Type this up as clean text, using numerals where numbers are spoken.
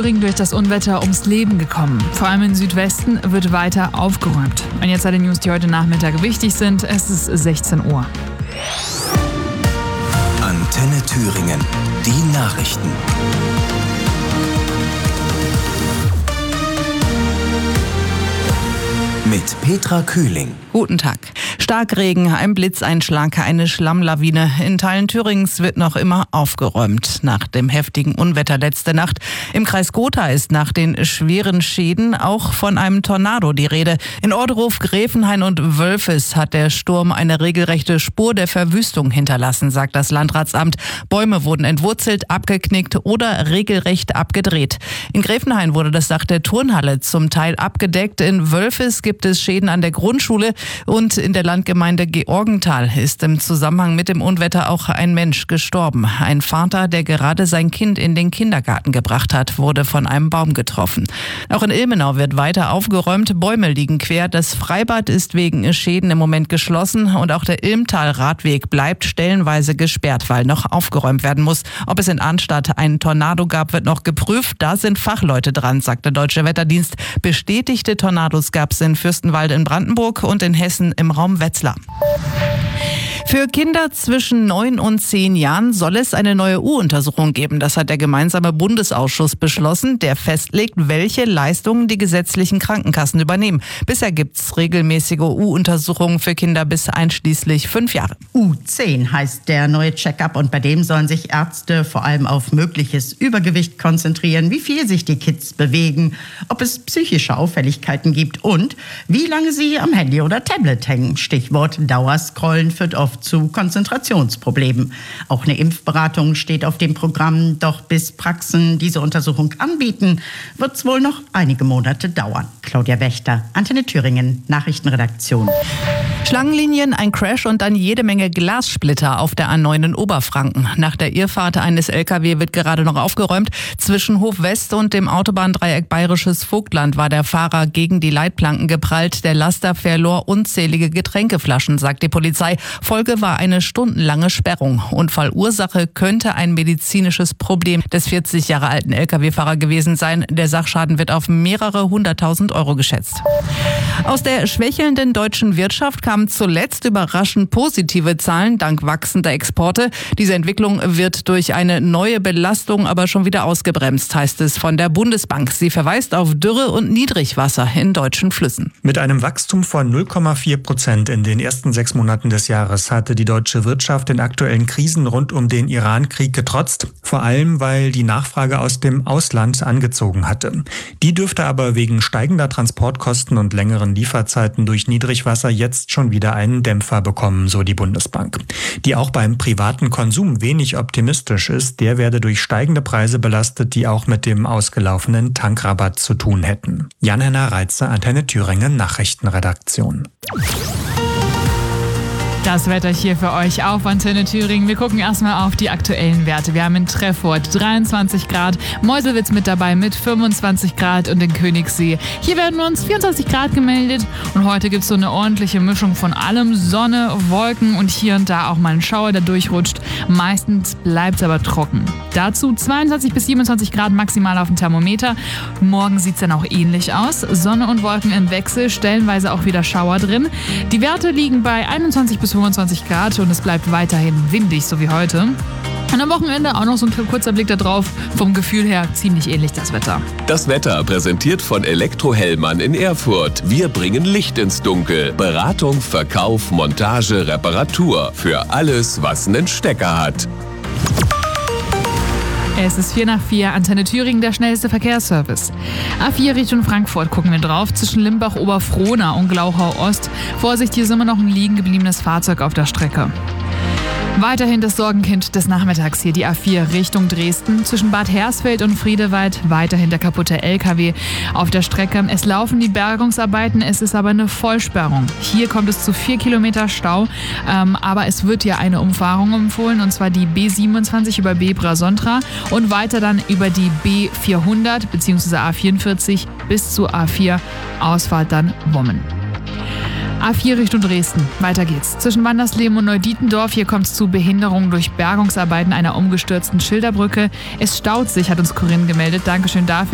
Thüringen durch das Unwetter ums Leben gekommen. Vor allem im Südwesten wird weiter aufgeräumt. Und jetzt alle News, die heute Nachmittag wichtig sind. Es ist 16 Uhr. Antenne Thüringen, die Nachrichten. Mit Petra Kühling. Guten Tag. Starkregen, ein Blitzeinschlag, eine Schlammlawine. In Teilen Thürings wird noch immer aufgeräumt nach dem heftigen Unwetter letzte Nacht. Im Kreis Gotha ist nach den schweren Schäden auch von einem Tornado die Rede. In Orderhof, Gräfenhain und Wölfes hat der Sturm eine regelrechte Spur der Verwüstung hinterlassen, sagt das Landratsamt. Bäume wurden entwurzelt, abgeknickt oder regelrecht abgedreht. In Gräfenhain wurde das Dach der Turnhalle zum Teil abgedeckt. In Wölfes gibt es Schäden an der Grundschule und in der Landgemeinde Georgenthal ist im Zusammenhang mit dem Unwetter auch ein Mensch gestorben. Ein Vater, der gerade sein Kind in den Kindergarten gebracht hat, wurde von einem Baum getroffen. Auch in Ilmenau wird weiter aufgeräumt. Bäume liegen quer. Das Freibad ist wegen Schäden im Moment geschlossen und auch der Ilmtal-Radweg bleibt stellenweise gesperrt, weil noch aufgeräumt werden muss. Ob es in Arnstadt einen Tornado gab, wird noch geprüft. Da sind Fachleute dran, sagt der Deutsche Wetterdienst. Bestätigte Tornados gab es in Fürstenwalde in Brandenburg und in Hessen im Raum Wetzlar. Für Kinder zwischen 9 und 10 Jahren soll es eine neue U-Untersuchung geben. Das hat der gemeinsame Bundesausschuss beschlossen, der festlegt, welche Leistungen die gesetzlichen Krankenkassen übernehmen. Bisher gibt es regelmäßige U-Untersuchungen für Kinder bis einschließlich 5 Jahre. U10 heißt der neue Check-up und bei dem sollen sich Ärzte vor allem auf mögliches Übergewicht konzentrieren, wie viel sich die Kids bewegen, ob es psychische Auffälligkeiten gibt und wie lange sie am Handy oder Tablet hängen. Stichwort Dauerscrollen führt oft zu Konzentrationsproblemen. Auch eine Impfberatung steht auf dem Programm, doch bis Praxen diese Untersuchung anbieten, wird es wohl noch einige Monate dauern. Claudia Wächter, Antenne Thüringen, Nachrichtenredaktion. Schlangenlinien, ein Crash und dann jede Menge Glassplitter auf der A9 in Oberfranken. Nach der Irrfahrt eines LKW wird gerade noch aufgeräumt. Zwischen Hof West und dem Autobahndreieck Bayerisches Vogtland war der Fahrer gegen die Leitplanken geprallt. Der Laster verlor unzählige Getränkeflaschen, sagt die Polizei. Folge war eine stundenlange Sperrung. Unfallursache könnte ein medizinisches Problem des 40 Jahre alten LKW-Fahrer gewesen sein. Der Sachschaden wird auf mehrere 100.000 Euro geschätzt. Aus der schwächelnden deutschen Wirtschaft kamen zuletzt überraschend positive Zahlen dank wachsender Exporte. Diese Entwicklung wird durch eine neue Belastung aber schon wieder ausgebremst, heißt es von der Bundesbank. Sie verweist auf Dürre und Niedrigwasser in deutschen Flüssen. Mit einem Wachstum von 0,4% in den ersten 6 Monaten des Jahres hatte die deutsche Wirtschaft den aktuellen Krisen rund um den Iran-Krieg getrotzt, vor allem weil die Nachfrage aus dem Ausland angezogen hatte. Die dürfte aber wegen steigender Transportkosten und längeren Lieferzeiten durch Niedrigwasser jetzt schon wieder einen Dämpfer bekommen, so die Bundesbank. Die auch beim privaten Konsum wenig optimistisch ist, der werde durch steigende Preise belastet, die auch mit dem ausgelaufenen Tankrabatt zu tun hätten. Jan-Henner Reitze, Antenne Thüringen, Nachrichtenredaktion. Das Wetter hier für euch auf Antenne Thüringen. Wir gucken erstmal auf die aktuellen Werte. Wir haben in Treffort 23 Grad, Meuselwitz mit dabei mit 25 Grad und in Königssee. Hier werden uns 24 Grad gemeldet und heute gibt es so eine ordentliche Mischung von allem. Sonne, Wolken und hier und da auch mal ein Schauer, der durchrutscht. Meistens bleibt es aber trocken. Dazu 22 bis 27 Grad maximal auf dem Thermometer. Morgen sieht es dann auch ähnlich aus. Sonne und Wolken im Wechsel, stellenweise auch wieder Schauer drin. Die Werte liegen bei 21 bis 25 Grad und es bleibt weiterhin windig, so wie heute. Und am Wochenende auch noch so ein kurzer Blick da drauf. Vom Gefühl her ziemlich ähnlich das Wetter. Das Wetter präsentiert von Elektro-Hellmann in Erfurt. Wir bringen Licht ins Dunkel. Beratung, Verkauf, Montage, Reparatur. Für alles, was einen Stecker hat. Es ist 4:04, Antenne Thüringen, der schnellste Verkehrsservice. A4 Richtung Frankfurt gucken wir drauf, zwischen Limbach-Oberfrohna und Glauchau-Ost. Vorsicht, hier ist immer noch ein liegen gebliebenes Fahrzeug auf der Strecke. Weiterhin das Sorgenkind des Nachmittags hier, die A4 Richtung Dresden. Zwischen Bad Hersfeld und Friedewald weiterhin der kaputte LKW auf der Strecke. Es laufen die Bergungsarbeiten, es ist aber eine Vollsperrung. Hier kommt es zu 4 Kilometer Stau, aber es wird ja eine Umfahrung empfohlen, und zwar die B27 über Bebra-Sontra und weiter dann über die B400 bzw. A44 bis zu A4 Ausfahrt dann Wommen. A4 Richtung Dresden. Weiter geht's. Zwischen Wandersleben und Neudietendorf. Hier kommt es zu Behinderungen durch Bergungsarbeiten einer umgestürzten Schilderbrücke. Es staut sich, hat uns Corinne gemeldet. Dankeschön dafür.